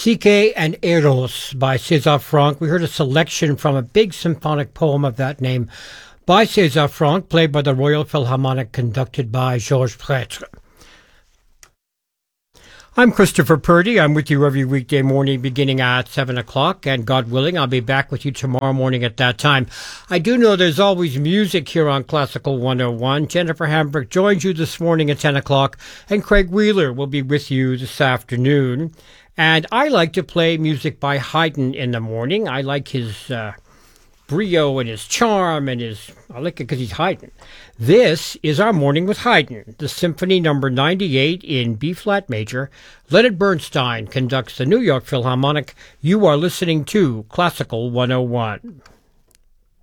Psyche and Eros by César Franck. We heard a selection from a big symphonic poem of that name by César Franck, played by the Royal Philharmonic, conducted by Georges Prêtre. I'm Christopher Purdy. I'm with you every weekday morning beginning at 7 o'clock, and God willing, I'll be back with you tomorrow morning at that time. I do know there's always music here on Classical 101. Jennifer Hambrick joins you this morning at 10 o'clock, and Craig Wheeler will be with you this afternoon. And I like to play music by Haydn in the morning. I like his brio and his charm and I like it because he's Haydn. This is our Morning with Haydn, the Symphony number 98 in B-flat major. Leonard Bernstein conducts the New York Philharmonic. You are listening to Classical 101.